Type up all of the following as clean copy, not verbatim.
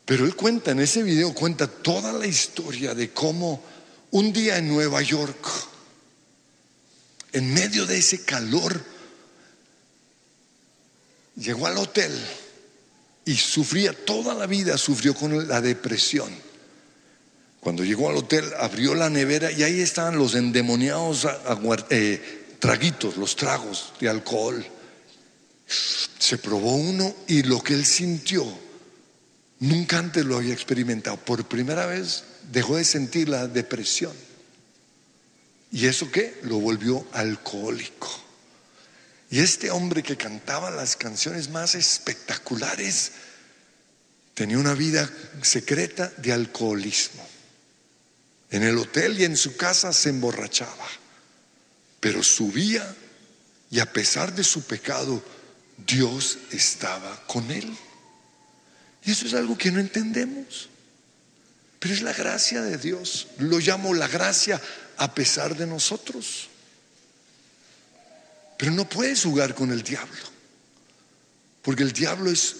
Pero él cuenta, en ese video cuenta toda la historia de cómo un día en Nueva York, en medio de ese calor, llegó al hotel y sufría toda la vida, sufrió con la depresión. Cuando llegó al hotel, abrió la nevera y ahí estaban los endemoniados traguitos, los tragos de alcohol. Se probó uno y lo que él sintió, nunca antes lo había experimentado. Por primera vez dejó de sentir la depresión. ¿Y eso qué? Lo volvió alcohólico. Y este hombre que cantaba las canciones más espectaculares tenía una vida secreta de alcoholismo. En el hotel y en su casa se emborrachaba, pero subía y a pesar de su pecado, Dios estaba con él. Y eso es algo que no entendemos, pero es la gracia de Dios. Lo llamo la gracia a pesar de nosotros. Pero no puedes jugar con el diablo, porque el diablo es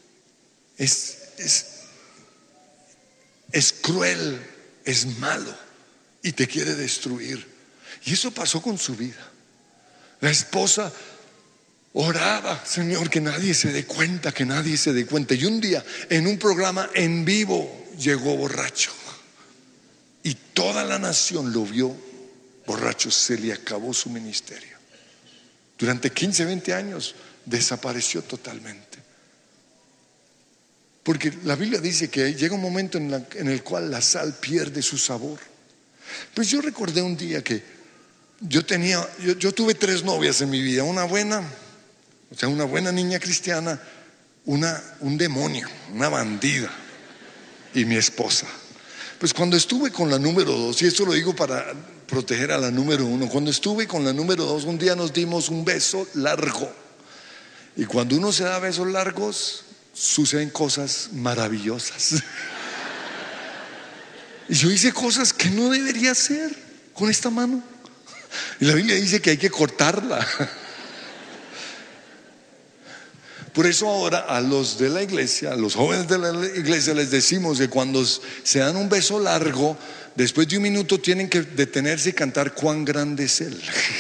cruel, es malo y te quiere destruir. Y eso pasó con su vida. La esposa oraba, Señor, que nadie se dé cuenta, que nadie se dé cuenta. Y un día en un programa en vivo llegó borracho y toda la nación lo vio borracho. Se le acabó su ministerio. Durante 15, 20 años desapareció totalmente. Porque la Biblia dice que llega un momento en el cual la sal pierde su sabor. Pues yo recordé un día que yo tuve 3 novias en mi vida. Una buena niña cristiana, un demonio, una bandida, y mi esposa. Pues cuando estuve con la número 2, y esto lo digo para proteger a la número 1, cuando estuve con la número 2, un día nos dimos un beso largo. Y cuando uno se da besos largos, suceden cosas maravillosas. Y yo hice cosas que no debería hacer con esta mano. Y la Biblia dice que hay que cortarla. Por eso ahora a los de la iglesia, a los jóvenes de la iglesia, les decimos que cuando se dan un beso largo, después de un minuto tienen que detenerse y cantar "Cuán grande es Él".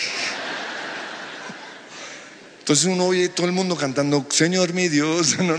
Entonces uno oye todo el mundo cantando "Señor mi Dios". No.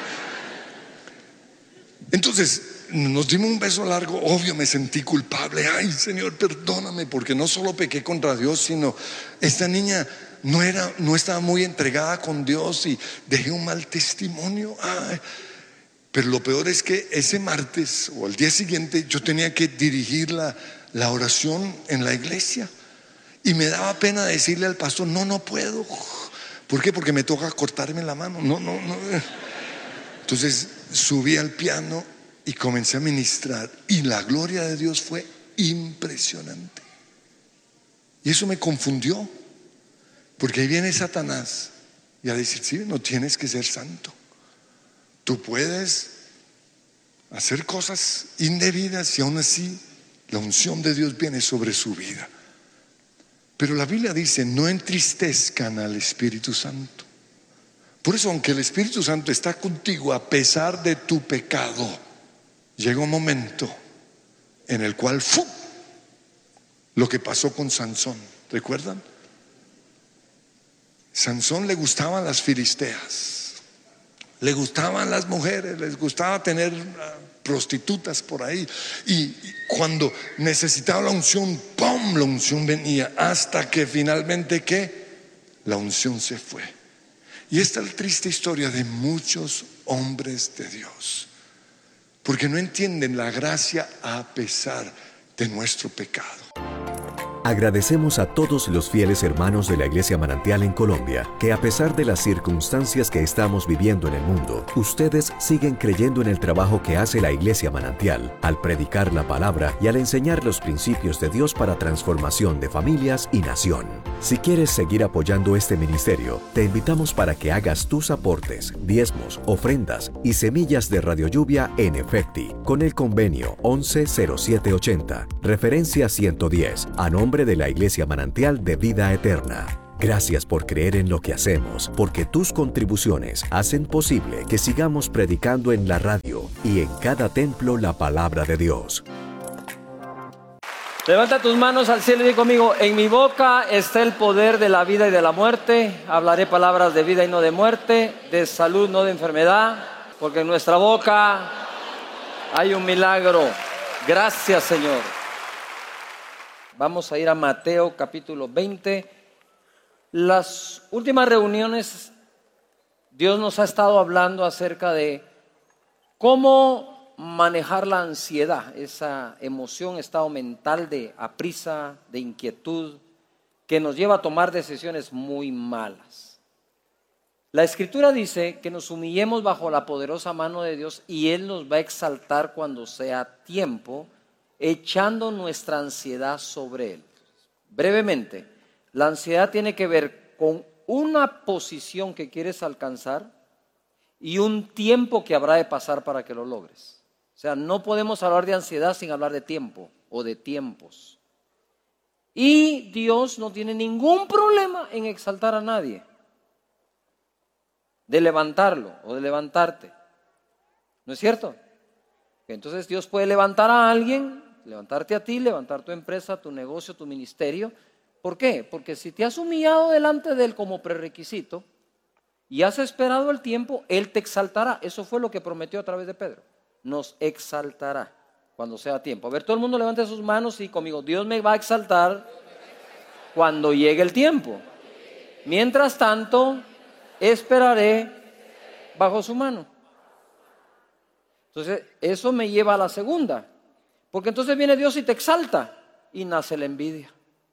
Entonces nos dimos un beso largo. Obvio me sentí culpable. Ay, Señor, perdóname, porque no solo pequé contra Dios, sino esta niña no estaba muy entregada con Dios y dejé un mal testimonio. Ay. Pero lo peor es que ese martes o al día siguiente yo tenía que dirigir la oración en la iglesia y me daba pena decirle al pastor: no puedo. ¿Por qué? Porque me toca cortarme la mano. No. Entonces subí al piano y comencé a ministrar, y la gloria de Dios fue impresionante. Y eso me confundió, porque ahí viene Satanás y a decir: sí, no tienes que ser santo, tú puedes hacer cosas indebidas y aún así la unción de Dios viene sobre su vida. Pero la Biblia dice: no entristezcan al Espíritu Santo. Por eso, aunque el Espíritu Santo está contigo a pesar de tu pecado, llega un momento en el cual lo que pasó con Sansón, ¿recuerdan? Sansón le gustaban las filisteas, le gustaban las mujeres, les gustaba tener prostitutas por ahí, y cuando necesitaba la unción, ¡pum!, la unción venía, hasta que finalmente ¿qué? La unción se fue. Y esta es la triste historia de muchos hombres de Dios, porque no entienden la gracia a pesar de nuestro pecado. Agradecemos a todos los fieles hermanos de la Iglesia Manantial en Colombia, que a pesar de las circunstancias que estamos viviendo en el mundo, ustedes siguen creyendo en el trabajo que hace la Iglesia Manantial, al predicar la palabra y al enseñar los principios de Dios para transformación de familias y nación. Si quieres seguir apoyando este ministerio, te invitamos para que hagas tus aportes, diezmos, ofrendas y semillas de Radio Lluvia en Efecti, con el convenio 110780, referencia 110, a nombre de la Iglesia Manantial de Vida Eterna. Gracias por creer en lo que hacemos, porque tus contribuciones hacen posible que sigamos predicando en la radio, y en cada templo la palabra de Dios. Levanta tus manos al cielo y di conmigo: en mi boca está el poder de la vida y de la muerte. Hablaré palabras de vida y no de muerte, de salud, no de enfermedad, porque en nuestra boca hay un milagro. Gracias, Señor. Vamos a ir a Mateo capítulo 20. Las últimas reuniones Dios nos ha estado hablando acerca de cómo manejar la ansiedad, esa emoción, estado mental de aprisa, de inquietud, que nos lleva a tomar decisiones muy malas. La Escritura dice que nos humillemos bajo la poderosa mano de Dios y Él nos va a exaltar cuando sea tiempo, echando nuestra ansiedad sobre Él. Brevemente, la ansiedad tiene que ver con una posición que quieres alcanzar y un tiempo que habrá de pasar para que lo logres. O sea, no podemos hablar de ansiedad sin hablar de tiempo o de tiempos. Y Dios no tiene ningún problema en exaltar a nadie, de levantarlo o de levantarte. ¿No es cierto? Entonces Dios puede levantar a alguien, levantarte a ti, levantar tu empresa, tu negocio, tu ministerio. ¿Por qué? Porque si te has humillado delante de Él como prerequisito y has esperado el tiempo, Él te exaltará. Eso fue lo que prometió a través de Pedro. Nos exaltará cuando sea tiempo. A ver, todo el mundo levante sus manos y conmigo: Dios me va a exaltar cuando llegue el tiempo. Mientras tanto, esperaré bajo su mano. Entonces, eso me lleva a la segunda. Porque entonces viene Dios y te exalta y nace la envidia.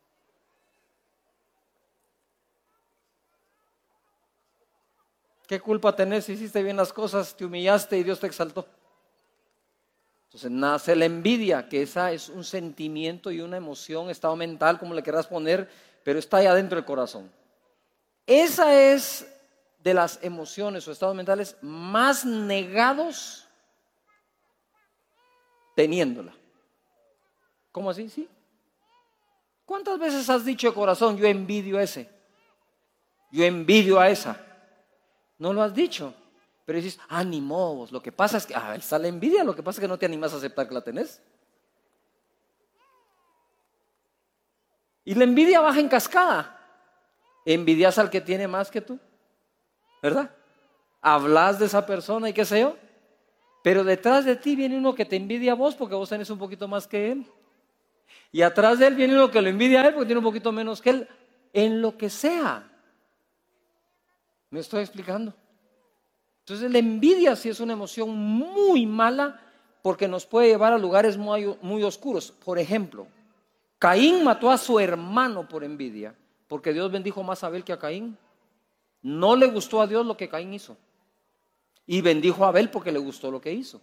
¿Qué culpa tenés si hiciste bien las cosas, te humillaste y Dios te exaltó? Entonces nace la envidia, que esa es un sentimiento y una emoción, estado mental, como le quieras poner, pero está allá dentro del corazón. Esa es de las emociones o estados mentales más negados teniéndola. ¿Cómo así? ¿Sí? ¿Cuántas veces has dicho de corazón: yo envidio a ese, yo envidio a esa? No lo has dicho, pero dices: ni modo, lo que pasa es que ahí está la envidia, lo que pasa es que no te animas a aceptar que la tenés. Y la envidia baja en cascada. Envidias al que tiene más que tú, ¿verdad? Hablas de esa persona y qué sé yo, pero detrás de ti viene uno que te envidia a vos porque vos tenés un poquito más que él. Y atrás de él viene uno que lo envidia a él porque tiene un poquito menos que él, en lo que sea. ¿Me estoy explicando? Entonces la envidia sí es una emoción muy mala porque nos puede llevar a lugares muy oscuros. Por ejemplo, Caín mató a su hermano por envidia porque Dios bendijo más a Abel que a Caín. No le gustó a Dios lo que Caín hizo y bendijo a Abel porque le gustó lo que hizo.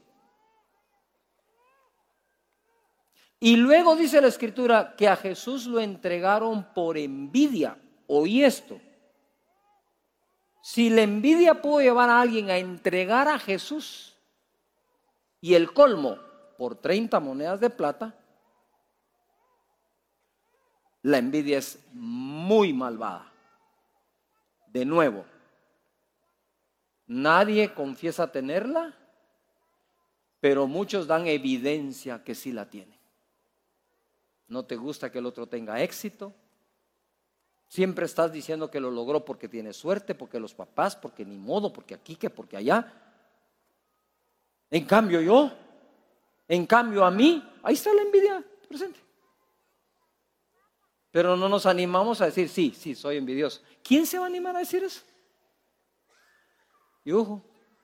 Y luego dice la Escritura que a Jesús lo entregaron por envidia. Oí esto. Si la envidia pudo llevar a alguien a entregar a Jesús y el colmo por 30 monedas de plata, la envidia es muy malvada. De nuevo, nadie confiesa tenerla, pero muchos dan evidencia que sí la tienen. No te gusta que el otro tenga éxito. Siempre estás diciendo que lo logró porque tiene suerte, porque los papás, porque ni modo, porque aquí, que porque allá. En cambio a mí, ahí está la envidia presente. Pero no nos animamos a decir: sí, soy envidioso. ¿Quién se va a animar a decir eso? Y ojo,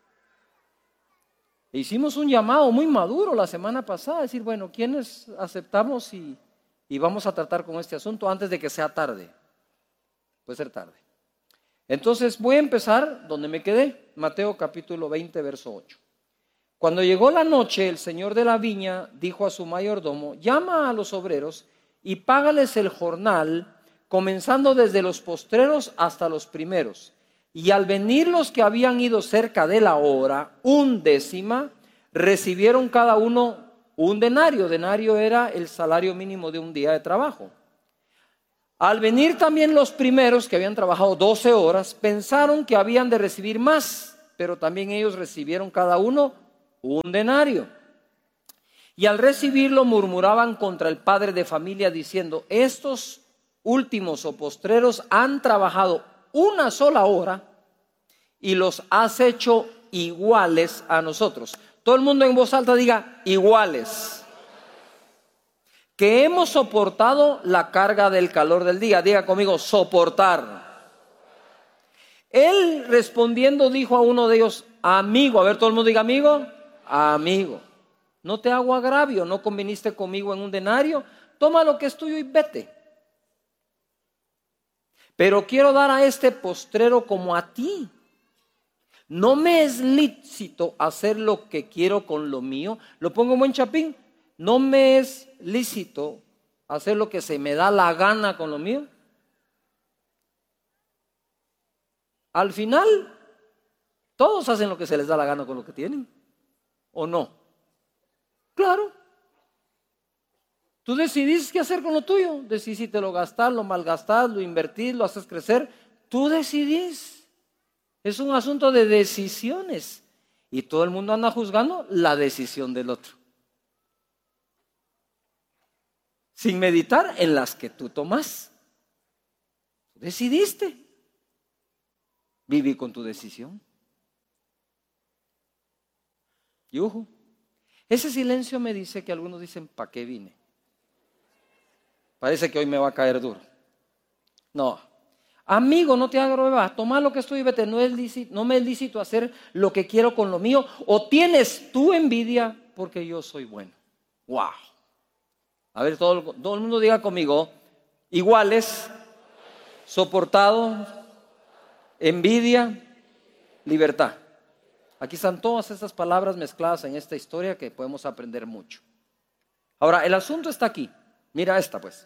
hicimos un llamado muy maduro la semana pasada, a decir: bueno, ¿quiénes aceptamos y vamos a tratar con este asunto antes de que sea tarde? Puede ser tarde. Entonces voy a empezar donde me quedé, Mateo capítulo 20, verso 8. Cuando llegó la noche, el señor de la viña dijo a su mayordomo: llama a los obreros y págales el jornal, comenzando desde los postreros hasta los primeros. Y al venir los que habían ido cerca de la hora, 1/10, recibieron cada uno un denario. Denario era el salario mínimo de un día de trabajo. Al venir también los primeros, que habían trabajado 12 horas, pensaron que habían de recibir más, pero también ellos recibieron cada uno un denario. Y al recibirlo murmuraban contra el padre de familia diciendo: estos últimos o postreros han trabajado una sola hora y los has hecho iguales a nosotros. Todo el mundo en voz alta diga: iguales. Que hemos soportado la carga del calor del día. Diga conmigo: soportar. Él respondiendo dijo a uno de ellos: amigo. A ver, todo el mundo diga: amigo. Amigo, no te hago agravio, no conviniste conmigo en un denario, toma lo que es tuyo y vete. Pero quiero dar a este postrero como a ti. No me es lícito hacer lo que quiero con lo mío. Lo pongo en buen chapín. No me es lícito hacer lo que se me da la gana con lo mío. Al final, todos hacen lo que se les da la gana con lo que tienen. ¿O no? Claro. Tú decidís qué hacer con lo tuyo. Decidís si te lo gastás, lo malgastás, lo invertís, lo haces crecer. Tú decidís. Es un asunto de decisiones. Y todo el mundo anda juzgando la decisión del otro, sin meditar en las que tú tomás. Decidiste. Viví con tu decisión. Y ojo, ese silencio me dice que algunos dicen: ¿para qué vine? Parece que hoy me va a caer duro. No, amigo, no te hagas, toma lo que estoy y vete. No me es lícito hacer lo que quiero con lo mío. O tienes tu envidia porque yo soy bueno. Wow. A ver, todo el mundo diga conmigo: iguales, soportado, envidia, libertad. Aquí están todas estas palabras mezcladas en esta historia que podemos aprender mucho. Ahora, el asunto está aquí. Mira esta pues.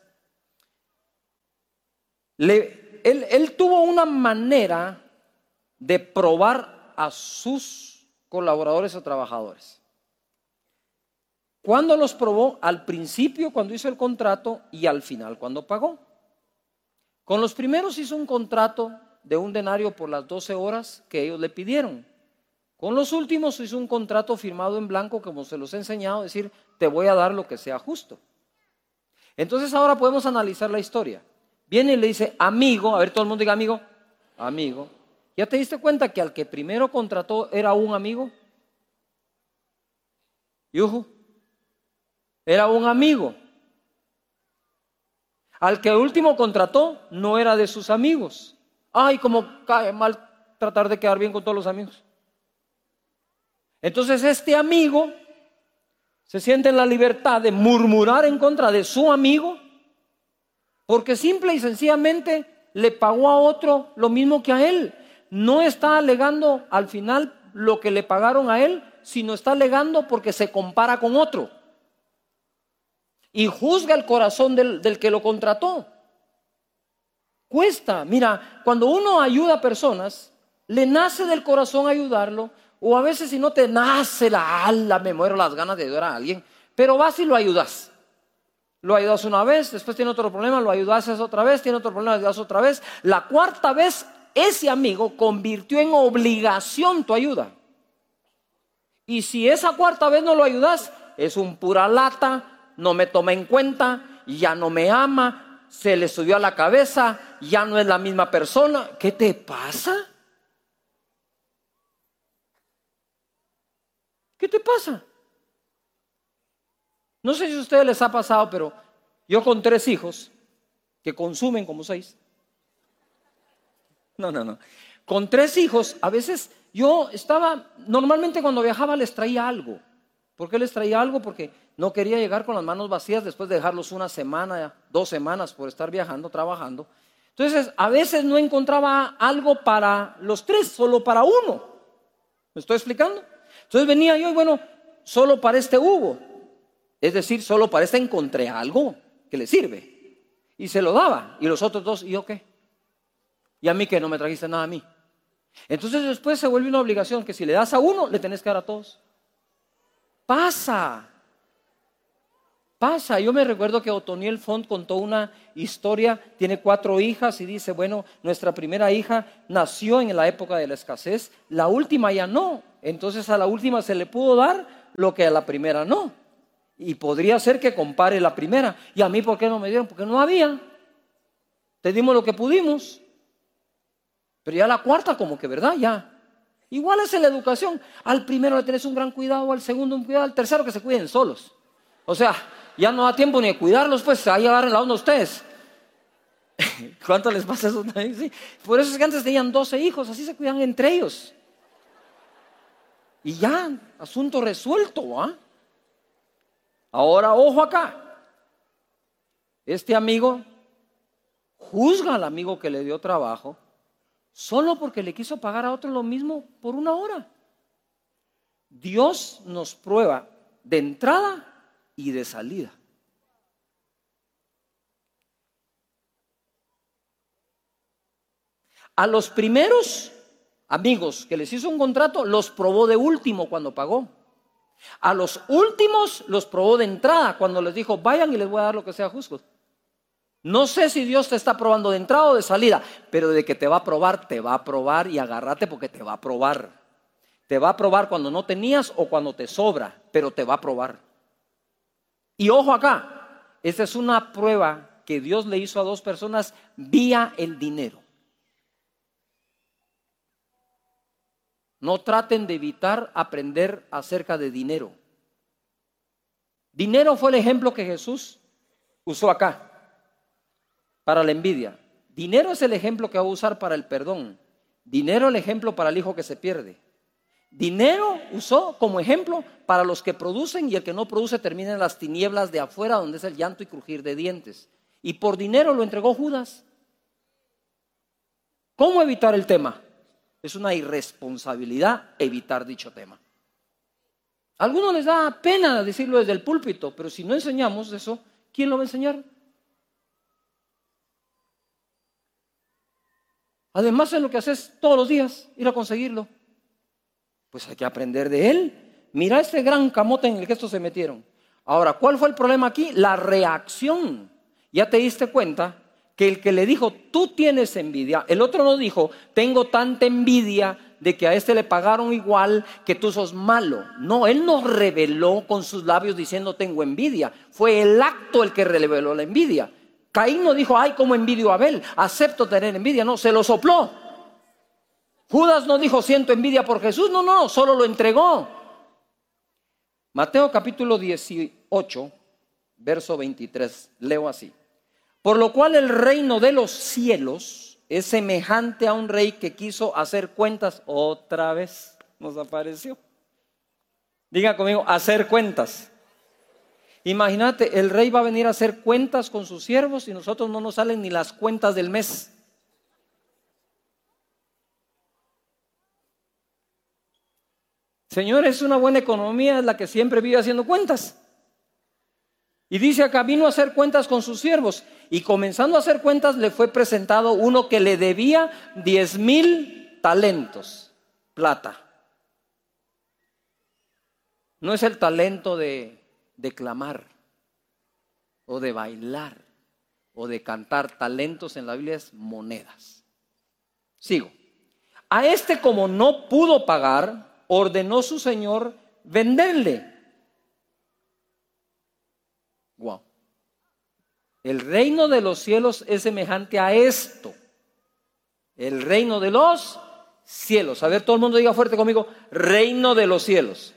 Él tuvo una manera de probar a sus colaboradores o trabajadores. ¿Cuándo los probó? Al principio, cuando hizo el contrato, y al final, cuando pagó. Con los primeros hizo un contrato de un denario por las 12 horas que ellos le pidieron. Con los últimos hizo un contrato firmado en blanco, como se los he enseñado, es decir, te voy a dar lo que sea justo. Entonces ahora podemos analizar la historia. Viene y le dice: amigo. A ver, todo el mundo diga: amigo. Amigo. ¿Ya te diste cuenta que al que primero contrató era un amigo? Yuhu. Era un amigo. Al que último contrató no era de sus amigos. Ay, como cae mal tratar de quedar bien con todos los amigos. Entonces este amigo se siente en la libertad de murmurar en contra de su amigo, porque simple y sencillamente le pagó a otro lo mismo que a él. No está alegando al final lo que le pagaron a él, sino está alegando porque se compara con otro. Y juzga el corazón del que lo contrató. Cuesta. Mira, cuando uno ayuda a personas, le nace del corazón ayudarlo. O a veces si no te nace me muero las ganas de ayudar a alguien, pero vas y lo ayudas. Lo ayudas una vez, después tiene otro problema, lo ayudas otra vez, tiene otro problema, lo ayudas otra vez. La cuarta vez, ese amigo convirtió en obligación tu ayuda. Y si esa cuarta vez no lo ayudas, es un pura lata, no me toma en cuenta, ya no me ama, se le subió a la cabeza, ya no es la misma persona. ¿Qué te pasa? ¿Qué te pasa? No sé si a ustedes les ha pasado, pero yo con 3 hijos que consumen como 6. No. Con 3 hijos, a veces yo normalmente cuando viajaba les traía algo. ¿Por qué les traía algo? Porque no quería llegar con las manos vacías después de dejarlos una semana, 2 semanas por estar viajando, trabajando. Entonces, a veces no encontraba algo para los 3, solo para uno. ¿Me estoy explicando? Entonces venía yo y bueno, solo para este Hugo. Es decir, solo para este encontré algo que le sirve. Y se lo daba. Y los otros 2, ¿y yo qué? ¿Y a mí qué? No me trajiste nada a mí. Entonces después se vuelve una obligación que si le das a uno, le tenés que dar a todos. Pasa. Yo me recuerdo que Otoniel Font contó una historia, tiene 4 hijas y dice, bueno, nuestra primera hija nació en la época de la escasez, la última ya no. entonces a la última se le pudo dar lo que a la primera no. Y podría ser que compare la primera. ¿Y a mí por qué no me dieron? Porque no había. Te dimos lo que pudimos. Pero ya la cuarta como que, ¿verdad? Ya. Igual es en la educación. Al primero le tenés un gran cuidado, al segundo un cuidado, al tercero que se cuiden solos. O sea, ya no da tiempo ni de cuidarlos, pues ahí agarren la onda ustedes. ¿Cuánto les pasa eso? Sí. Por eso es que antes tenían 12 hijos, así se cuidan entre ellos. Y ya, asunto resuelto, ¿ah? Ahora, ojo acá. Este amigo juzga al amigo que le dio trabajo solo porque le quiso pagar a otro lo mismo por una hora. Dios nos prueba de entrada y de salida. A los primeros amigos que les hizo un contrato, los probó de último cuando pagó. A los últimos los probó de entrada cuando les dijo, vayan y les voy a dar lo que sea justo. No sé si Dios te está probando de entrada o de salida, pero de que te va a probar y agárrate porque te va a probar. Te va a probar cuando no tenías o cuando te sobra, pero te va a probar. Y ojo acá, esta es una prueba que Dios le hizo a dos personas vía el dinero. No traten de evitar aprender acerca de dinero. Dinero fue el ejemplo que Jesús usó acá para la envidia. Dinero es el ejemplo que va a usar para el perdón. Dinero el ejemplo para el hijo que se pierde. Dinero usó como ejemplo para los que producen y el que no produce termina en las tinieblas de afuera donde es el llanto y crujir de dientes. Y por dinero lo entregó Judas. ¿Cómo evitar el tema? Es una irresponsabilidad evitar dicho tema. A algunos les da pena decirlo desde el púlpito, pero si no enseñamos eso, ¿quién lo va a enseñar? Además es lo que haces todos los días, ir a conseguirlo. Pues hay que aprender de él. Mira este gran camote en el que estos se metieron. Ahora, ¿cuál fue el problema aquí? La reacción. Ya te diste cuenta que el que le dijo, tú tienes envidia, el otro no dijo, tengo tanta envidia de que a este le pagaron igual, que tú sos malo. No, él no reveló con sus labios diciendo tengo envidia. Fue el acto el que reveló la envidia. Caín no dijo, ay, cómo envidio a Abel, acepto tener envidia. No, se lo sopló. Judas no dijo, siento envidia por Jesús. No, solo lo entregó. Mateo capítulo 18, verso 23, leo así. Por lo cual el reino de los cielos es semejante a un rey que quiso hacer cuentas. Otra vez nos apareció. Diga conmigo, hacer cuentas. Imagínate, el rey va a venir a hacer cuentas con sus siervos y nosotros no nos salen ni las cuentas del mes. Señor, es una buena economía, es la que siempre vive haciendo cuentas. Y dice acá, vino a hacer cuentas con sus siervos. Y comenzando a hacer cuentas, le fue presentado uno que le debía 10,000 talentos, plata. No es el talento de clamar, o de bailar, o de cantar. Talentos en la Biblia es monedas. Sigo. A este, como no pudo pagar, ordenó su señor venderle. Wow. El reino de los cielos es semejante a esto. El reino de los cielos. A ver, todo el mundo diga fuerte conmigo, reino de los cielos.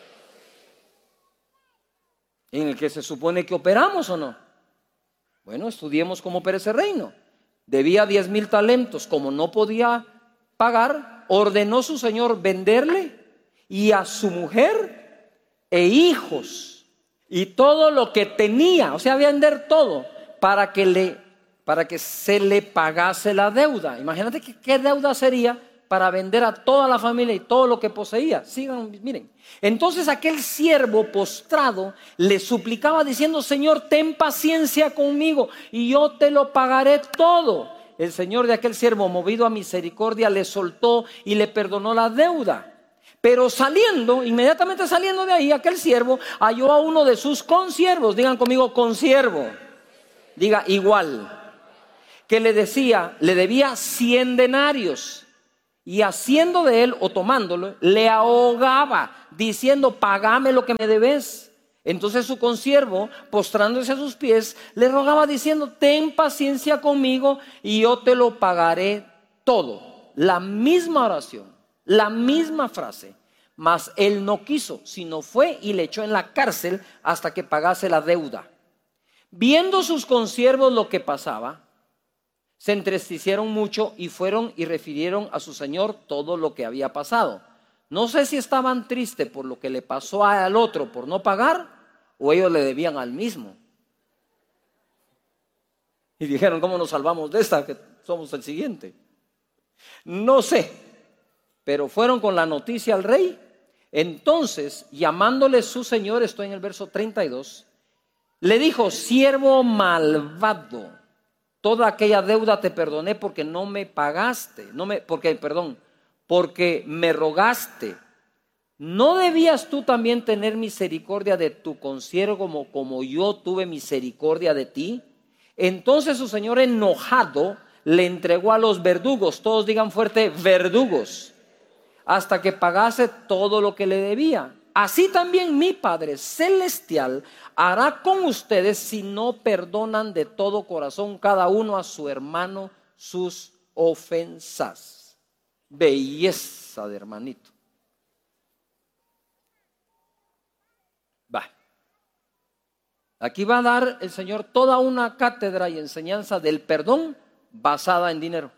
En el que se supone que operamos, ¿o no? Bueno, estudiemos cómo opera ese reino. Debía 10,000 talentos. Como no podía pagar, ordenó su señor venderle y a su mujer e hijos y todo lo que tenía, o sea, vender todo para que se le pagase la deuda. Imagínate qué deuda sería para vender a toda la familia y todo lo que poseía. Sigan, miren. Entonces aquel siervo postrado le suplicaba diciendo, Señor, ten paciencia conmigo y yo te lo pagaré todo. El señor de aquel siervo, movido a misericordia, le soltó y le perdonó la deuda. Pero inmediatamente saliendo de ahí, aquel siervo halló a uno de sus consiervos. Digan conmigo, consiervo. Diga igual. Que le debía 100 denarios. y haciendo de él o tomándolo, le ahogaba, diciendo: págame lo que me debes. Entonces su consiervo, postrándose a sus pies, le rogaba diciendo: ten paciencia conmigo y yo te lo pagaré todo. La misma oración, la misma frase. Mas él no quiso, sino fue y le echó en la cárcel hasta que pagase la deuda. Viendo sus consiervos lo que pasaba, se entristecieron mucho y fueron y refirieron a su señor todo lo que había pasado. No sé si estaban tristes por lo que le pasó al otro por no pagar, o ellos le debían al mismo. Y dijeron: ¿cómo nos salvamos de esta? Que somos el siguiente. No sé, pero fueron con la noticia al rey. Entonces, llamándole su señor, estoy en el verso 32, le dijo: siervo malvado, toda aquella deuda te perdoné porque no me pagaste, porque me rogaste. ¿No debías tú también tener misericordia de tu consiervo como yo tuve misericordia de ti? Entonces su señor, enojado, le entregó a los verdugos. Todos digan fuerte: verdugos. Hasta que pagase todo lo que le debía. Así también mi Padre Celestial hará con ustedes si no perdonan de todo corazón cada uno a su hermano sus ofensas. Belleza de hermanito. Aquí va a dar el Señor toda una cátedra y enseñanza del perdón basada en dinero.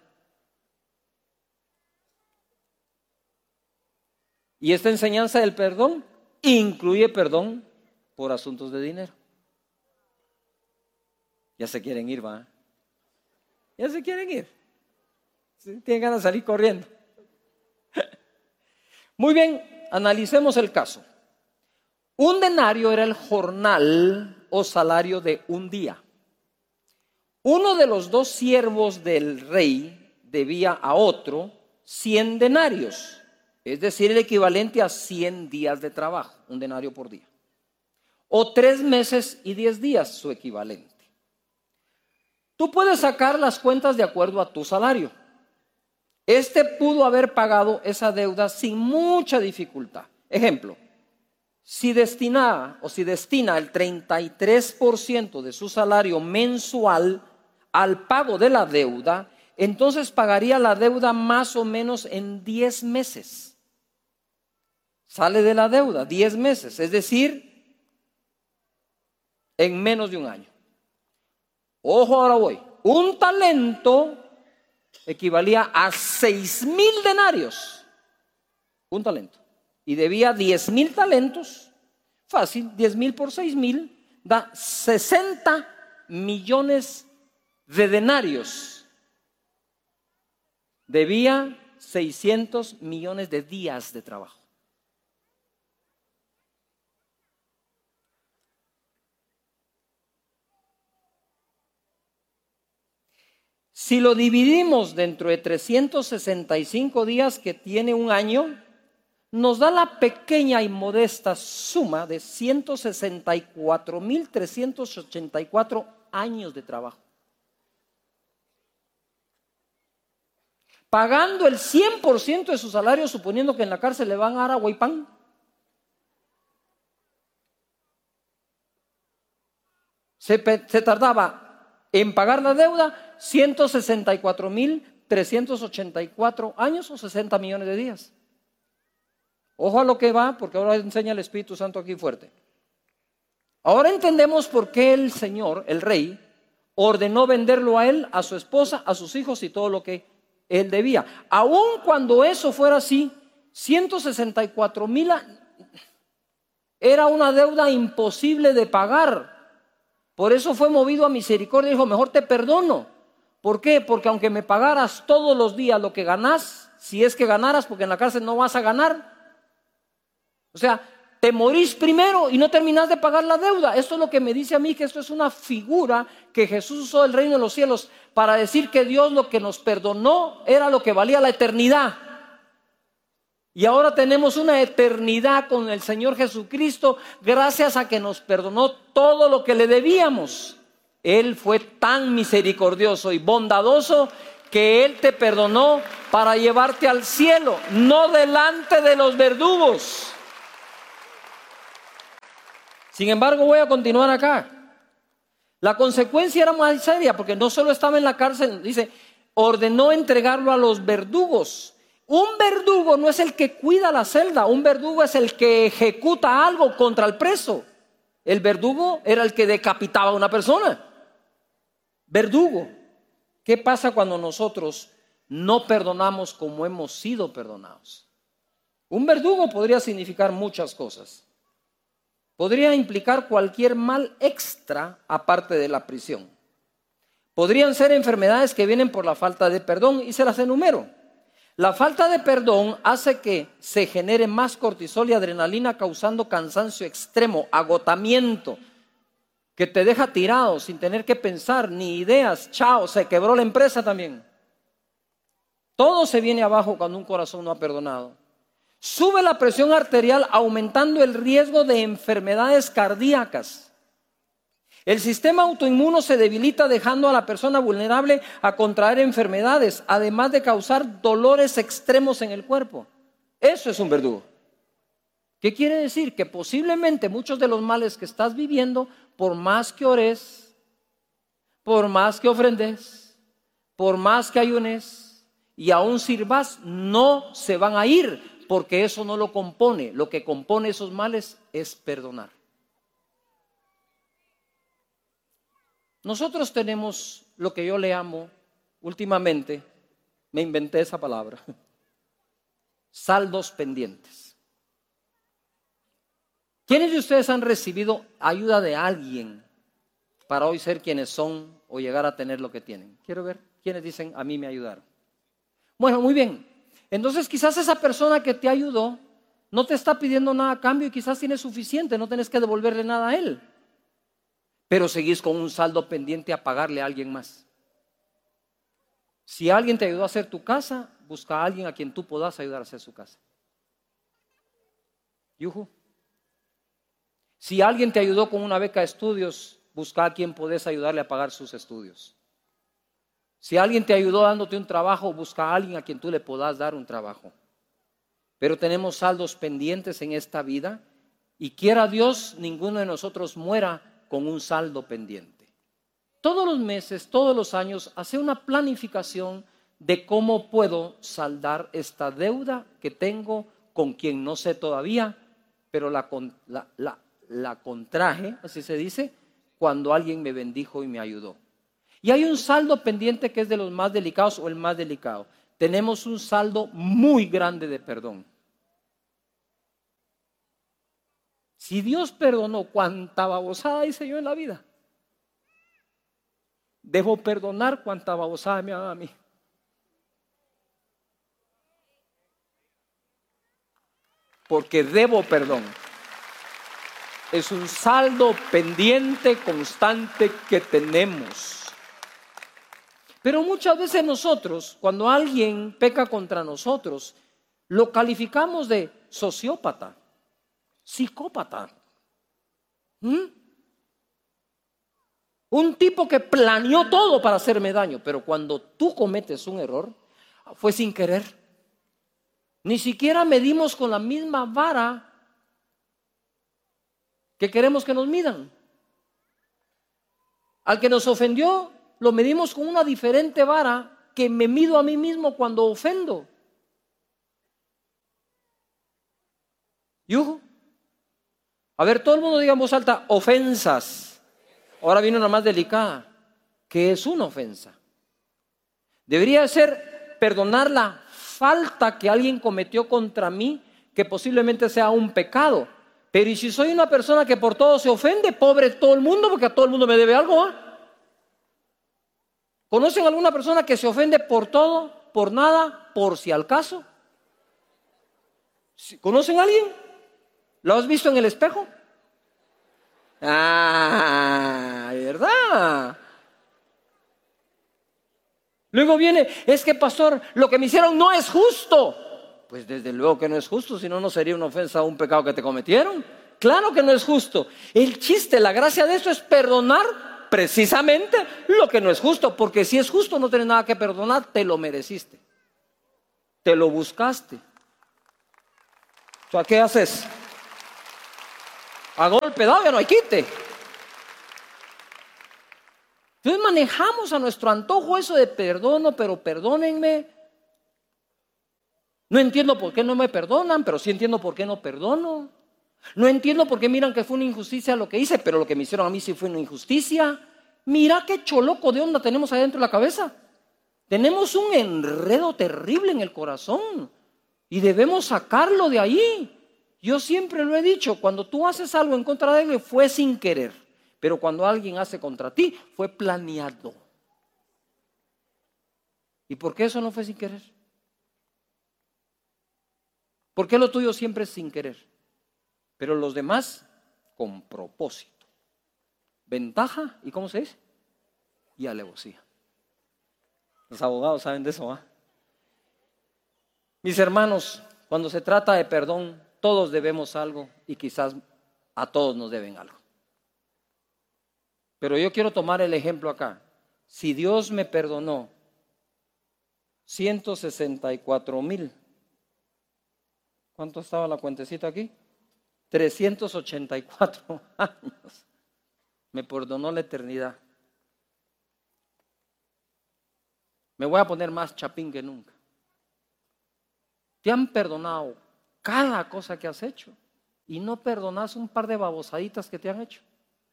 Y esta enseñanza del perdón incluye perdón por asuntos de dinero. Ya se quieren ir, ¿va? Ya se quieren ir. ¿Sí? Tienen ganas de salir corriendo. Muy bien, analicemos el caso. Un denario era el jornal o salario de un día. Uno de los dos siervos del rey debía a otro 100 denarios, es decir, el equivalente a 100 días de trabajo, un denario por día, o 3 meses y 10 días, su equivalente. Tú puedes sacar las cuentas de acuerdo a tu salario. Este pudo haber pagado esa deuda sin mucha dificultad. Ejemplo: si destina el 33% de su salario mensual al pago de la deuda, entonces pagaría la deuda más o menos en 10 meses. Sale de la deuda 10 meses, es decir, en menos de un año. Ojo, ahora voy. Un talento equivalía a 6,000 denarios. Un talento. Y debía 10,000 talentos. Fácil, 10,000 por 6,000 da 60 millones de denarios. Debía 600 millones de días de trabajo. Si lo dividimos dentro de 365 días que tiene un año, nos da la pequeña y modesta suma de 164,384 años de trabajo. Pagando el 100% de su salario, suponiendo que en la cárcel le van a dar agua y pan. Se tardaba en pagar la deuda 164,384 años o 60 millones de días. Ojo a lo que va, porque ahora enseña el Espíritu Santo aquí fuerte. Ahora entendemos por qué el Señor, el Rey, ordenó venderlo a él, a su esposa, a sus hijos y todo lo que él debía. Aun cuando eso fuera así, 164,000 era una deuda imposible de pagar. Por eso fue movido a misericordia y dijo: mejor te perdono. ¿Por qué? Porque aunque me pagaras todos los días lo que ganás, si es que ganaras, porque en la cárcel no vas a ganar, o sea, te morís primero y no terminás de pagar la deuda. Esto es lo que me dice a mí, que esto es una figura que Jesús usó del reino de los cielos para decir que Dios lo que nos perdonó era lo que valía la eternidad. Y ahora tenemos una eternidad con el Señor Jesucristo gracias a que nos perdonó todo lo que le debíamos. Él fue tan misericordioso y bondadoso que Él te perdonó para llevarte al cielo, no delante de los verdugos. Sin embargo, voy a continuar acá. La consecuencia era más seria, porque no solo estaba en la cárcel, dice, ordenó entregarlo a los verdugos. Un verdugo no es el que cuida la celda, un verdugo es el que ejecuta algo contra el preso. El verdugo era el que decapitaba a una persona. Verdugo. ¿Qué pasa cuando nosotros no perdonamos como hemos sido perdonados? Un verdugo podría significar muchas cosas. Podría implicar cualquier mal extra aparte de la prisión. Podrían ser enfermedades que vienen por la falta de perdón y se las enumero. La falta de perdón hace que se genere más cortisol y adrenalina, causando cansancio extremo, agotamiento, que te deja tirado sin tener que pensar ni ideas. Chao, se quebró la empresa también. Todo se viene abajo cuando un corazón no ha perdonado. Sube la presión arterial, aumentando el riesgo de enfermedades cardíacas. El sistema autoinmuno se debilita, dejando a la persona vulnerable a contraer enfermedades, además de causar dolores extremos en el cuerpo. Eso es un verdugo. ¿Qué quiere decir? Que posiblemente muchos de los males que estás viviendo, por más que ores, por más que ofrendes, por más que ayunes y aún sirvas, no se van a ir, porque eso no lo compone. Lo que compone esos males es perdonar. Nosotros tenemos lo que yo le amo últimamente, me inventé esa palabra, saldos pendientes. ¿Quiénes de ustedes han recibido ayuda de alguien para hoy ser quienes son o llegar a tener lo que tienen? Quiero ver quiénes dicen, a mí me ayudaron. Bueno, muy bien. Entonces quizás esa persona que te ayudó no te está pidiendo nada a cambio y quizás tiene suficiente, no tenés que devolverle nada a él. Pero seguís con un saldo pendiente a pagarle a alguien más. Si alguien te ayudó a hacer tu casa, busca a alguien a quien tú puedas ayudar a hacer su casa. Yuhu. Si alguien te ayudó con una beca de estudios, busca a quien podés ayudarle a pagar sus estudios. Si alguien te ayudó dándote un trabajo, busca a alguien a quien tú le puedas dar un trabajo. Pero tenemos saldos pendientes en esta vida y quiera Dios, ninguno de nosotros muera con un saldo pendiente. Todos los meses, todos los años, hacer una planificación de cómo puedo saldar esta deuda que tengo con quien no sé todavía, pero la contraje, así se dice, cuando alguien me bendijo y me ayudó. Y hay un saldo pendiente que es de los más delicados o el más delicado. Tenemos un saldo muy grande de perdón. Si Dios perdonó cuánta babosada hice yo en la vida, debo perdonar cuánta babosada me haga a mí. Porque debo perdón. Es un saldo pendiente constante que tenemos. Pero muchas veces nosotros, cuando alguien peca contra nosotros, lo calificamos de sociópata, psicópata. Un tipo que planeó todo para hacerme daño. Pero cuando tú cometes un error, fue sin querer. Ni siquiera medimos con la misma vara que queremos que nos midan. Al que nos ofendió, lo medimos con una diferente vara que me mido a mí mismo cuando ofendo. ¿Yujo? A ver, todo el mundo diga en voz alta, ofensas. Ahora viene una más delicada. ¿Qué es una ofensa? Debería ser perdonar la falta que alguien cometió contra mí, que posiblemente sea un pecado. Pero ¿y si soy una persona que por todo se ofende? Pobre todo el mundo, porque a todo el mundo me debe algo, ¿ah? ¿Conocen alguna persona que se ofende por todo, por nada, por si al caso? ¿Conocen a alguien? ¿Lo has visto en el espejo? Ah, ¿verdad? Luego viene, es que pastor, lo que me hicieron no es justo. Pues desde luego que no es justo, si no, no sería una ofensa o un pecado que te cometieron. Claro que no es justo. El chiste, la gracia de esto es perdonar precisamente lo que no es justo, porque si es justo no tienes nada que perdonar, te lo mereciste, te lo buscaste. O sea, ¿qué haces? A golpe dado ya no hay quite. Entonces manejamos a nuestro antojo eso de perdono, pero perdónenme. No entiendo por qué no me perdonan, pero sí entiendo por qué no perdono. No entiendo por qué miran que fue una injusticia lo que hice, pero lo que me hicieron a mí sí fue una injusticia. Mira qué choloco de onda tenemos ahí dentro de la cabeza. Tenemos un enredo terrible en el corazón y debemos sacarlo de ahí. Yo siempre lo he dicho, cuando tú haces algo en contra de alguien fue sin querer, pero cuando alguien hace contra ti fue planeado. ¿Y por qué eso no fue sin querer? ¿Por qué lo tuyo siempre es sin querer? Pero los demás con propósito. Ventaja, ¿y cómo se dice? Y alevosía. Los abogados saben de eso, ¿ah? Mis hermanos, cuando se trata de perdón, todos debemos algo y quizás a todos nos deben algo. Pero yo quiero tomar el ejemplo acá. Si Dios me perdonó 164,000, ¿cuánto estaba la cuentecita aquí? 384 años. Me perdonó la eternidad. Me voy a poner más chapín que nunca. Te han perdonado cada cosa que has hecho y no perdonas un par de babosaditas que te han hecho.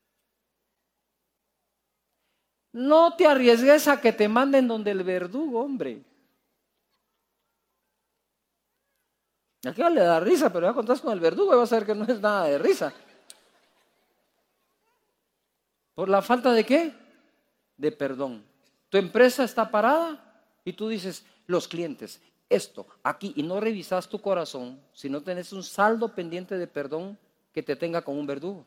No te arriesgues a que te manden donde el verdugo, hombre. Aquí le da risa, pero ya contás con el verdugo y vas a ver que no es nada de risa. ¿Por la falta de qué? De perdón. Tu empresa está parada y tú dices, los clientes, esto, aquí, y no revisas tu corazón si no tenés un saldo pendiente de perdón que te tenga con un verdugo.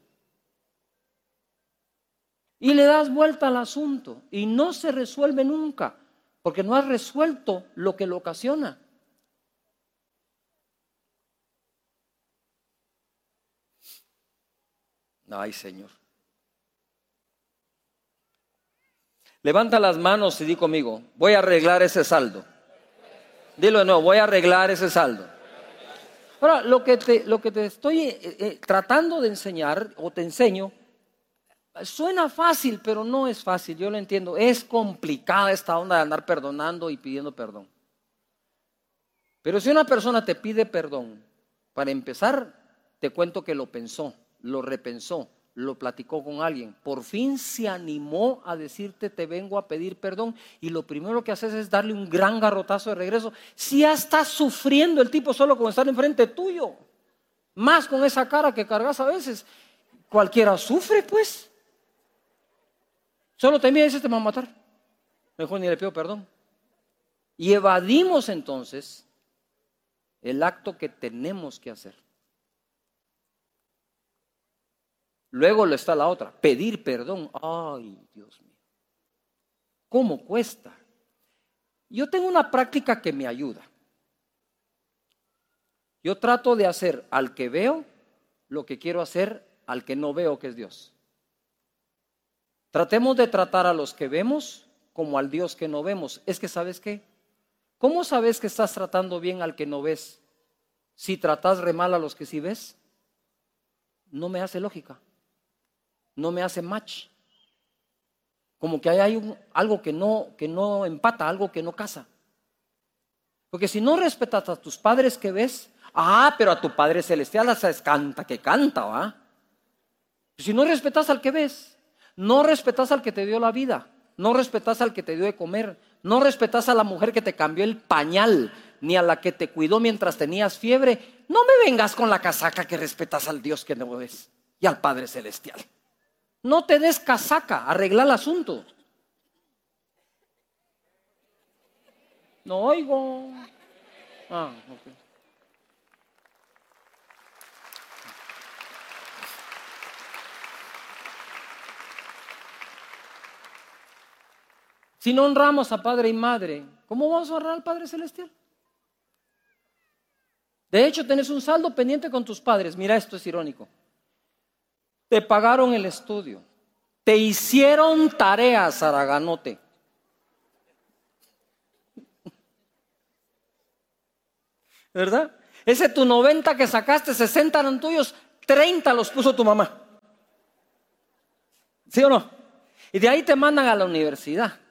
Y le das vuelta al asunto y no se resuelve nunca, porque no has resuelto lo que lo ocasiona. Ay, Señor. Levanta las manos y di conmigo, voy a arreglar ese saldo. Dilo de nuevo, voy a arreglar ese saldo. Ahora, lo que te estoy tratando de enseñar, o te enseño, suena fácil, pero no es fácil, yo lo entiendo. Es complicada esta onda de andar perdonando y pidiendo perdón. Pero si una persona te pide perdón, para empezar, te cuento que lo pensó, lo repensó, lo platicó con alguien, por fin se animó a decirte te vengo a pedir perdón, y lo primero que haces es darle un gran garrotazo de regreso. Si ya está sufriendo el tipo solo con estar enfrente tuyo, más con esa cara que cargas a veces, cualquiera sufre pues. Solo te mira y dices te me va a matar, mejor ni le pido perdón. Y evadimos entonces el acto que tenemos que hacer. Luego le está la otra, pedir perdón. Ay, Dios mío, ¿cómo cuesta? Yo tengo una práctica que me ayuda. Yo trato de hacer al que veo lo que quiero hacer al que no veo, que es Dios. Tratemos de tratar a los que vemos como al Dios que no vemos. Es que, ¿sabes qué? ¿Cómo sabes que estás tratando bien al que no ves si tratas re mal a los que sí ves? No me hace lógica. No me hace match. Como que hay algo que no empata, algo que no casa. Porque si no respetas a tus padres que ves, pero a tu Padre Celestial canta que canta, ¿va? Si no respetas al que ves, no respetas al que te dio la vida, no respetas al que te dio de comer, no respetas a la mujer que te cambió el pañal, ni a la que te cuidó mientras tenías fiebre, no me vengas con la casaca que respetas al Dios que no ves y al Padre Celestial. No te des casaca, arregla el asunto. No oigo. Ok. Si no honramos a padre y madre, ¿cómo vamos a honrar al Padre Celestial? De hecho, tenés un saldo pendiente con tus padres. Mira, esto es irónico. Te pagaron el estudio, Te hicieron tarea, zaraganote. ¿Verdad? Ese tu 90 que sacaste, 60 eran tuyos, 30 los puso tu mamá. ¿Sí o no? Y de ahí te mandan a la universidad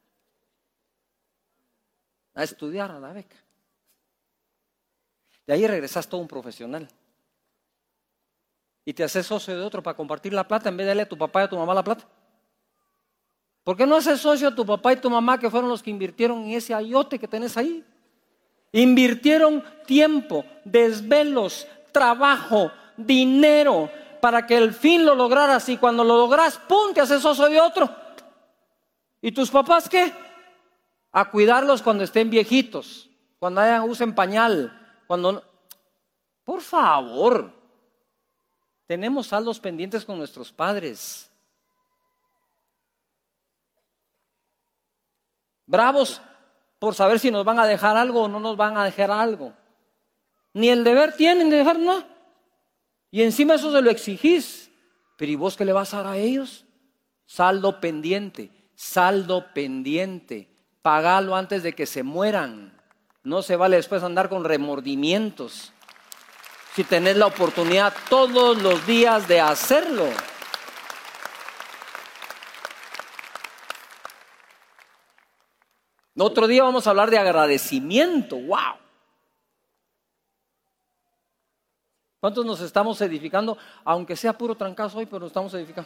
a estudiar a la beca. De ahí regresas todo un profesional. Y te haces socio de otro para compartir la plata en vez de darle a tu papá y a tu mamá la plata. ¿Por qué no haces socio a tu papá y tu mamá, que fueron los que invirtieron en ese ayote que tenés ahí? Invirtieron tiempo, desvelos, trabajo, dinero para que el fin lo lograras, y cuando lo logras, ¡pum!, te haces socio de otro. ¿Y tus papás qué? A cuidarlos cuando estén viejitos, cuando usen pañal, cuando no. Por favor, tenemos saldos pendientes con nuestros padres. Bravos por saber si nos van a dejar algo o no nos van a dejar algo. Ni el deber tienen de dejar nada. Y encima eso se lo exigís. Pero ¿y vos qué le vas a dar a ellos? Saldo pendiente, saldo pendiente. Pagalo antes de que se mueran. No se vale después andar con remordimientos. Si tenés la oportunidad todos los días de hacerlo. Otro día vamos a hablar de agradecimiento. ¡Wow! ¿Cuántos nos estamos edificando? Aunque sea puro trancazo hoy, pero nos estamos edificando.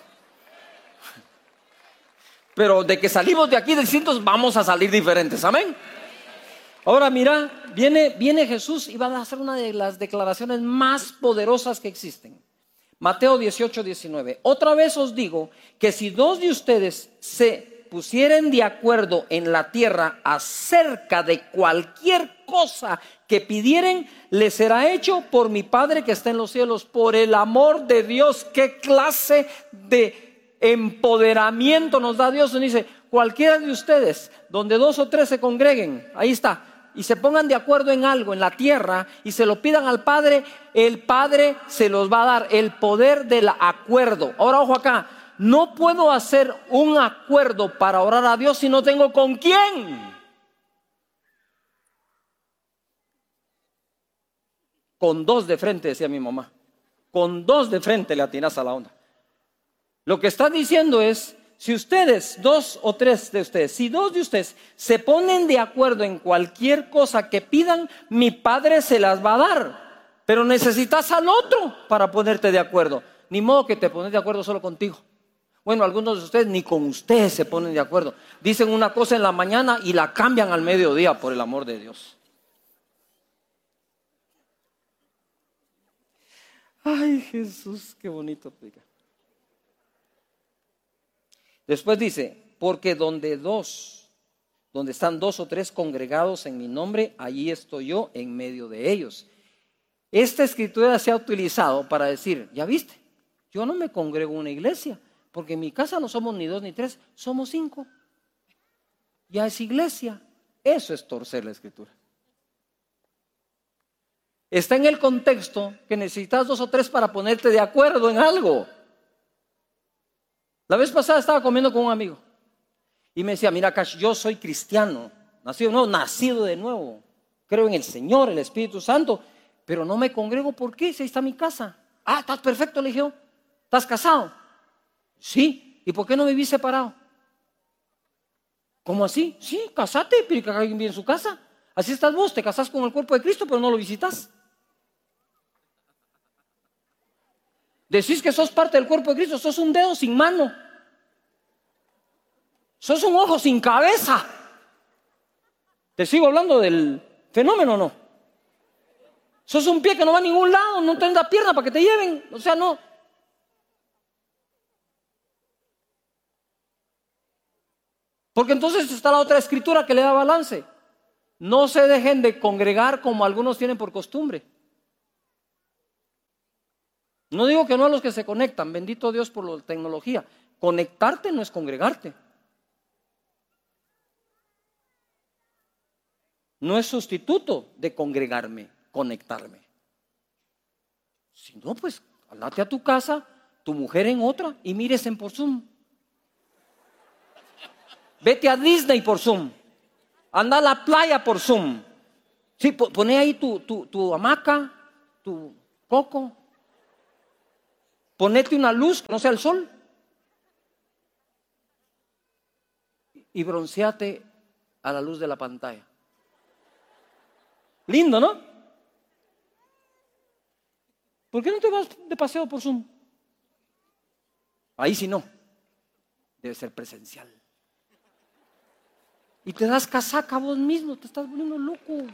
Pero de que salimos de aquí distintos, vamos a salir diferentes. Amén. Ahora mira, viene Jesús y va a hacer una de las declaraciones más poderosas que existen. Mateo 18:19. Otra vez os digo que si dos de ustedes se pusieren de acuerdo en la tierra acerca de cualquier cosa que pidieren, les será hecho por mi Padre que está en los cielos. Por el amor de Dios, ¿qué clase de empoderamiento nos da Dios? Nos dice, cualquiera de ustedes, donde 2 o 3 se congreguen, ahí está, y se pongan de acuerdo en algo en la tierra y se lo pidan al Padre, el Padre se los va a dar, el poder del acuerdo. Ahora ojo acá, no puedo hacer un acuerdo para orar a Dios si no tengo con quién. Con 2 de frente, decía mi mamá. Con 2 de frente le atinas a la onda. Lo que está diciendo es, si ustedes, 2 o 3 de ustedes, si 2 de ustedes se ponen de acuerdo en cualquier cosa que pidan, mi Padre se las va a dar. Pero necesitas al otro para ponerte de acuerdo. Ni modo que te pones de acuerdo solo contigo. Bueno, algunos de ustedes ni con ustedes se ponen de acuerdo. Dicen una cosa en la mañana y la cambian al mediodía, por el amor de Dios. Ay, Jesús, qué bonito explica. Después dice, porque donde están 2 o 3 congregados en mi nombre, allí estoy yo en medio de ellos. Esta escritura se ha utilizado para decir, ya viste, yo no me congrego en una iglesia, porque en mi casa no somos ni 2 ni 3, somos 5. Ya es iglesia. Eso es torcer la escritura. Está en el contexto que necesitas 2 o 3 para ponerte de acuerdo en algo. La vez pasada estaba comiendo con un amigo y me decía, mira Cash, yo soy cristiano, nacido de nuevo, creo en el Señor, el Espíritu Santo, pero no me congrego. ¿Por qué? Si ahí está mi casa. Ah, estás perfecto, le dije. ¿Estás casado? Sí. ¿Y por qué no vivís separado? ¿Cómo así? Sí, casate, pero que alguien vive en su casa. Así estás vos, te casás con el cuerpo de Cristo, pero no lo visitas. Decís que sos parte del cuerpo de Cristo, sos un dedo sin mano. Sos un ojo sin cabeza. Te sigo hablando del fenómeno, ¿o no? Sos un pie que no va a ningún lado, no tenés la pierna para que te lleven. O sea, no. Porque entonces está la otra escritura que le da balance. No se dejen de congregar como algunos tienen por costumbre. No digo que no a los que se conectan, bendito Dios por la tecnología. Conectarte no es congregarte. No es sustituto de congregarme, conectarme. Si no, pues andate a tu casa, tu mujer en otra y míresen por Zoom. Vete a Disney por Zoom. Anda a la playa por Zoom. Sí, poné ahí tu hamaca, tu coco. Ponete una luz que no sea el sol. Y bronceate a la luz de la pantalla. Lindo, ¿no? ¿Por qué no te vas de paseo por Zoom? Ahí sí no. Debe ser presencial. Y te das casaca vos mismo, te estás volviendo loco.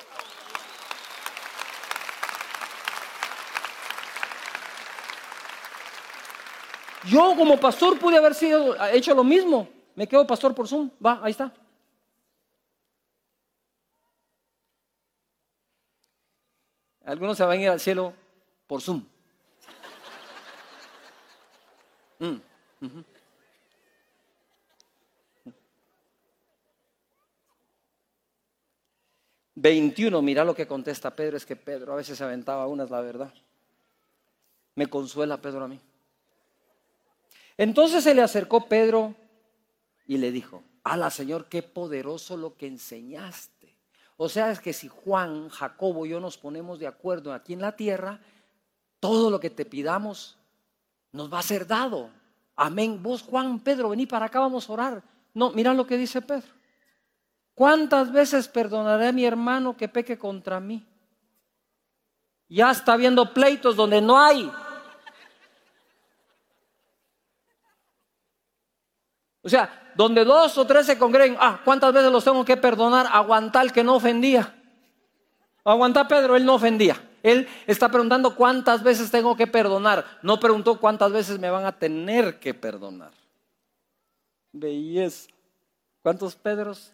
Yo como pastor pude haber hecho lo mismo. Me quedo pastor por Zoom. Va, ahí está. Algunos se van a ir al cielo por Zoom. 21, mira lo que contesta Pedro. Es que Pedro a veces se aventaba unas, la verdad. Me consuela Pedro a mí. Entonces se le acercó Pedro y le dijo: ala, Señor, qué poderoso lo que enseñaste. O sea, es que si Juan, Jacobo y yo nos ponemos de acuerdo aquí en la tierra, todo lo que te pidamos nos va a ser dado. Amén. Vos, Juan, Pedro, vení para acá, vamos a orar. No, mira lo que dice Pedro. ¿Cuántas veces perdonaré a mi hermano que peque contra mí? Ya está habiendo pleitos donde no hay. O sea, donde 2 o 3 se congreguen, ¿cuántas veces los tengo que perdonar? Aguantar el que no ofendía. Aguantar Pedro, él no ofendía. Él está preguntando cuántas veces tengo que perdonar. No preguntó cuántas veces me van a tener que perdonar. Belleza. ¿Cuántos Pedros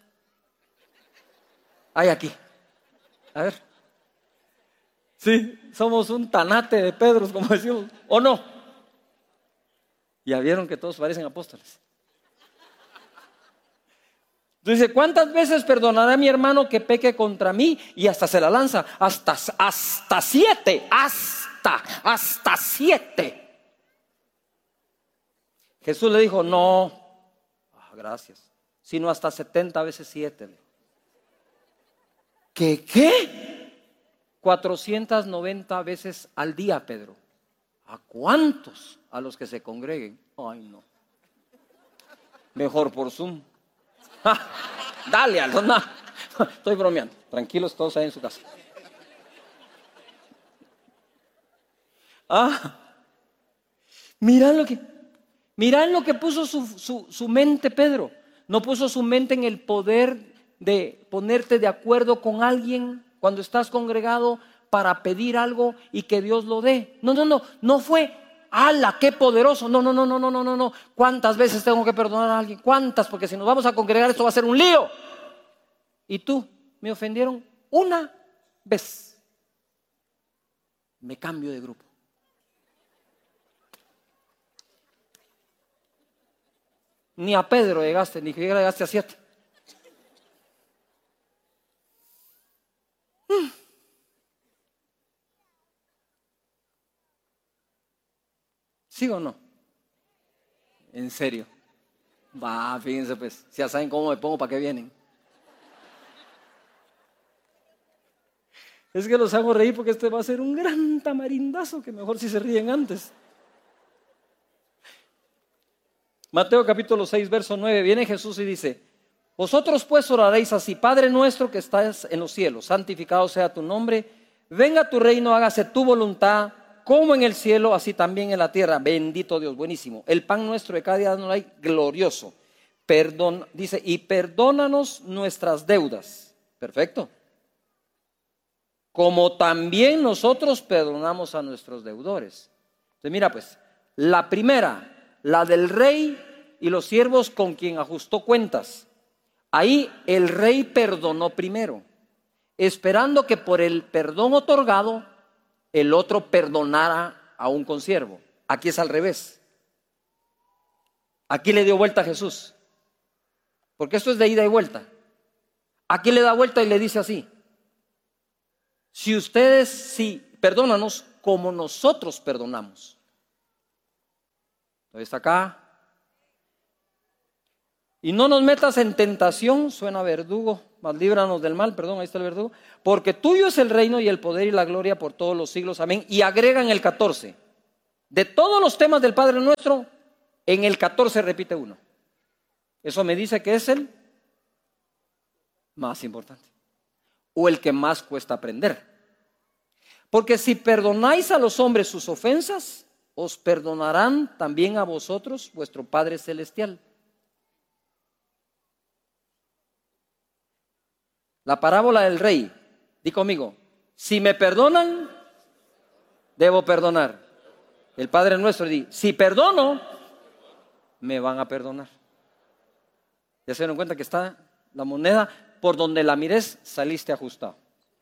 hay aquí? A ver. Sí, somos un tanate de Pedros, como decimos. ¿O no? Ya vieron que todos parecen apóstoles. Dice, ¿cuántas veces perdonará a mi hermano que peque contra mí? Y hasta se la lanza, hasta 7, hasta 7. Jesús le dijo, no, gracias, sino hasta 70 veces 7. ¿Qué? 490 veces al día, Pedro. ¿A cuántos? A los que se congreguen. Ay, no. Mejor por Zoom. Dale, no. Estoy bromeando. Tranquilos todos ahí en su casa. Mirá lo que puso su mente Pedro. No puso su mente en el poder de ponerte de acuerdo con alguien cuando estás congregado para pedir algo y que Dios lo dé. No fue ¡ala, qué poderoso! No. ¿Cuántas veces tengo que perdonar a alguien? ¿Cuántas? Porque si nos vamos a congregar esto va a ser un lío. Y tú, me ofendieron una vez. Me cambio de grupo. Ni a Pedro llegaste, ni siquiera llegaste a 7. ¿Sí o no? En serio. Va, fíjense pues, si ya saben cómo me pongo, ¿para qué vienen? Es que los hago reír porque este va a ser un gran tamarindazo, que mejor si se ríen antes. Mateo capítulo 6, verso 9, viene Jesús y dice, vosotros pues oraréis así, Padre nuestro que estás en los cielos, santificado sea tu nombre, venga tu reino, hágase tu voluntad, como en el cielo, así también en la tierra. Bendito Dios, buenísimo. El pan nuestro de cada día nos hay, glorioso. Dice, y perdónanos nuestras deudas. Perfecto. Como también nosotros perdonamos a nuestros deudores. Entonces mira pues, la primera, la del rey y los siervos con quien ajustó cuentas. Ahí el rey perdonó primero, esperando que por el perdón otorgado el otro perdonara a un consiervo. Aquí es al revés. Aquí le dio vuelta a Jesús. Porque esto es de ida y vuelta. Aquí le da vuelta y le dice así. Perdónanos como nosotros perdonamos. Entonces acá. Y no nos metas en tentación, suena verdugo, mas líbranos del mal, perdón, ahí está el verdugo. Porque tuyo es el reino y el poder y la gloria por todos los siglos, amén. Y agregan el 14. De todos los temas del Padre Nuestro, en el 14 repite uno. Eso me dice que es el más importante. O el que más cuesta aprender. Porque si perdonáis a los hombres sus ofensas, os perdonarán también a vosotros vuestro Padre Celestial. La parábola del rey, di conmigo, si me perdonan, debo perdonar. El Padre Nuestro dice, si perdono, me van a perdonar. Ya se dieron cuenta que está la moneda, por donde la mires, saliste ajustado.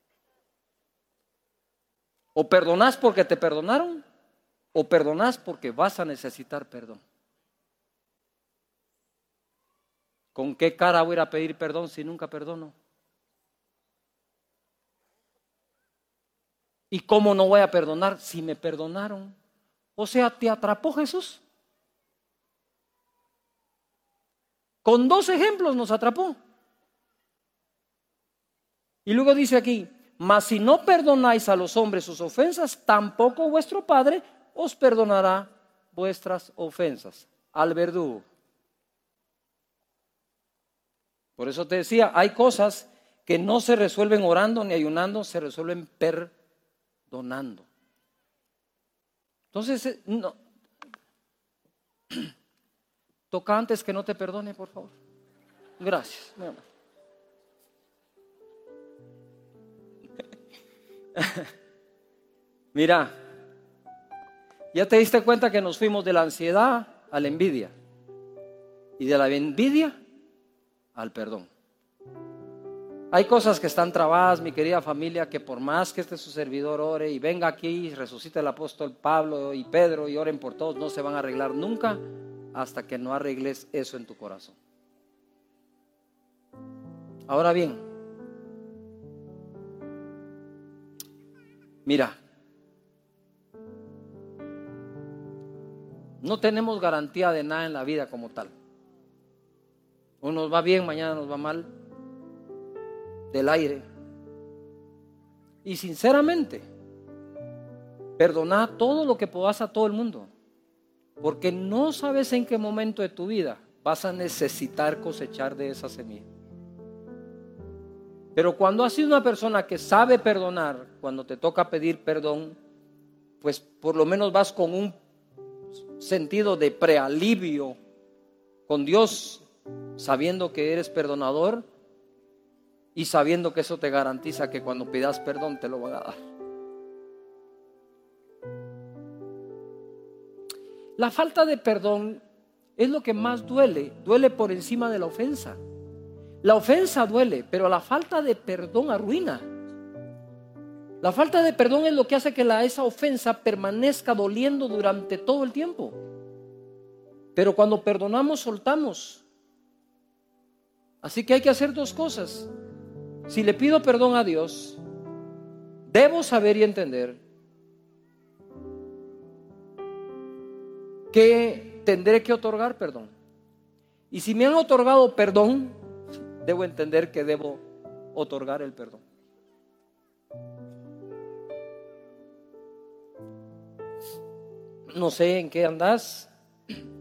O perdonás porque te perdonaron, o perdonás porque vas a necesitar perdón. ¿Con qué cara voy a ir a pedir perdón si nunca perdono? ¿Y cómo no voy a perdonar si me perdonaron? O sea, ¿te atrapó Jesús? Con 2 ejemplos nos atrapó. Y luego dice aquí, mas si no perdonáis a los hombres sus ofensas, tampoco vuestro Padre os perdonará vuestras ofensas. Al verdugo. Por eso te decía, hay cosas que no se resuelven orando ni ayunando, se resuelven perdonando. Entonces, no. Toca antes que no te perdone, por favor. Gracias. Mira, ya te diste cuenta que nos fuimos de la ansiedad a la envidia y de la envidia al perdón. Hay cosas que están trabadas, mi querida familia, que por más que su servidor ore y venga aquí y resucite el apóstol Pablo y Pedro y oren por todos, no se van a arreglar nunca hasta que no arregles eso en tu corazón. Ahora bien, mira, no tenemos garantía de nada en la vida como tal. Hoy nos va bien, mañana nos va mal, del aire. Y sinceramente, perdona todo lo que puedas a todo el mundo, porque no sabes en qué momento de tu vida vas a necesitar cosechar de esa semilla. Pero cuando has sido una persona que sabe perdonar, cuando te toca pedir perdón, pues por lo menos vas con un sentido de prealivio con Dios, sabiendo que eres perdonador y sabiendo que eso te garantiza que cuando pidas perdón te lo van a dar. La falta de perdón es lo que más duele, duele por encima de la ofensa. La ofensa duele, pero la falta de perdón arruina. La falta de perdón es lo que hace que esa ofensa permanezca doliendo durante todo el tiempo. Pero cuando perdonamos, soltamos. Así que hay que hacer 2 cosas. Si le pido perdón a Dios, debo saber y entender que tendré que otorgar perdón. Y si me han otorgado perdón, debo entender que debo otorgar el perdón. No sé en qué andas,